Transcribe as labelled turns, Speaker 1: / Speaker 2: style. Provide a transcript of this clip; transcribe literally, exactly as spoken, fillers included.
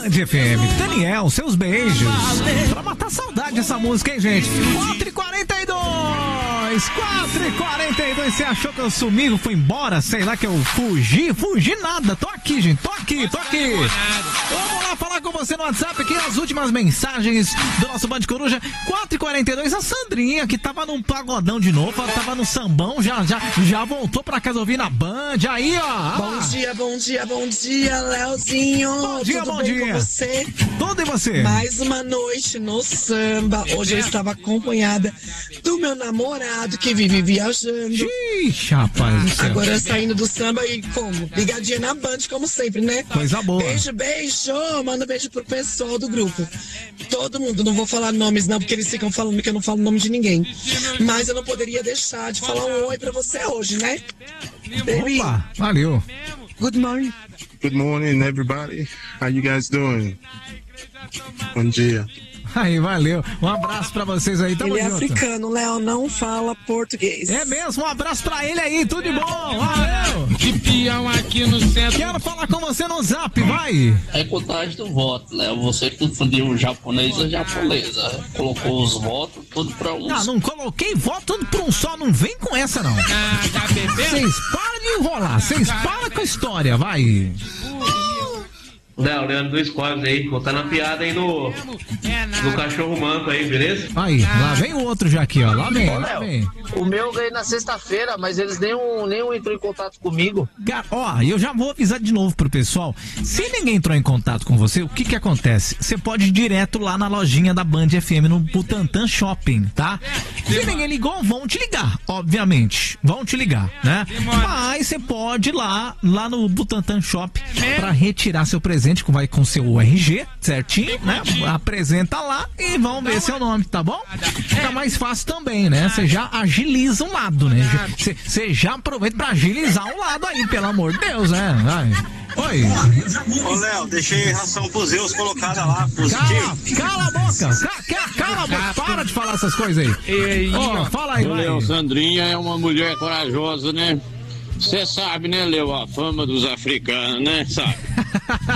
Speaker 1: Band F M. Daniel, seus beijos. Pra matar saudade essa música, hein, gente? quatro e quarenta e dois. quatro e quarenta e dois. Você achou que eu sumi, eu fui embora? Sei lá que eu fugi? Fugi nada. Tô aqui, gente. Tô aqui, tô aqui. Vamos lá falar com você no WhatsApp aqui, as últimas mensagens do nosso Band Coruja. quatro e quarenta e dois. A Sandrinha, que tava num pagodão de novo, ela tava no sambão, já, já, já voltou pra casa ouvir na Band. Aí, ó.
Speaker 2: Bom dia, bom dia, bom dia, Leozinho.
Speaker 1: Bom dia,
Speaker 2: Tudo
Speaker 1: bom
Speaker 2: bem
Speaker 1: dia.
Speaker 2: com você?
Speaker 1: Tudo e você?
Speaker 2: Mais uma noite no samba. Hoje eu estava acompanhada do meu namorado que vive viajando.
Speaker 1: Ixi, rapaz do céu.
Speaker 2: Agora saindo do samba e como? Ligadinha na Band, como sempre, né?
Speaker 1: Coisa boa.
Speaker 2: Beijo, beijo. Manda um beijo pro pessoal do grupo. Todo mundo, não vou falar nomes não, porque eles ficam falando que eu não falo o nome de ninguém. Mas eu não poderia deixar de falar um oi pra você hoje, né? Baby.
Speaker 1: Opa, valeu.
Speaker 2: Good morning.
Speaker 3: Good morning, everybody. How you guys doing? Bom dia.
Speaker 1: Aí, valeu. Um abraço pra vocês aí, tamo
Speaker 2: Ele é
Speaker 1: junto.
Speaker 2: africano, Léo, não fala português.
Speaker 1: É mesmo, um abraço pra ele aí, tudo de bom, valeu.
Speaker 4: De peão aqui no centro.
Speaker 1: Quero falar com você no Zap, vai.
Speaker 5: É contagem do voto, Léo. Você confundiu o japonês e a japonesa. Colocou os votos tudo pra uns.
Speaker 1: Não, não coloquei voto tudo pra um só, não vem com essa não.
Speaker 4: Ah, tá bebendo?
Speaker 1: Vocês param de enrolar, vocês param com a história, vai.
Speaker 6: Léo, Leandro Luiz Clóvis aí, botando a piada aí no, no cachorro manco aí, beleza?
Speaker 1: Aí, lá vem o outro já aqui, ó, lá vem,
Speaker 7: Ô,
Speaker 1: lá
Speaker 7: Léo,
Speaker 1: vem.
Speaker 7: o meu eu ganhei na sexta-feira, mas eles nenhum, nenhum entrou em contato comigo.
Speaker 1: Cara, ó, eu já vou avisar de novo pro pessoal. Se ninguém entrou em contato com você, o que que acontece? Você pode ir direto lá na lojinha da Band F M no Butantã Shopping, tá? Se ninguém ligou, vão te ligar, obviamente. Vão te ligar, né? Mas você pode ir lá, lá no Butantã Shopping pra retirar seu presente, que vai com seu U R G, certinho, né? Apresenta lá e vão ver seu nome, tá bom? Fica mais fácil também, né? Você já agiliza um lado, né? Você já aproveita pra agilizar um lado aí, pelo amor de Deus, né? Vai. Oi.
Speaker 8: Ô, Léo, deixei ração pros Zeus colocada lá, positivo.
Speaker 1: Cala, cala a boca, ca, cala a boca, para de falar essas coisas aí. Ó, oh, fala aí, vai.
Speaker 9: Léo, Sandrinha é uma mulher corajosa, né? Você sabe, né, Léo, a fama dos africanos, né? Sabe?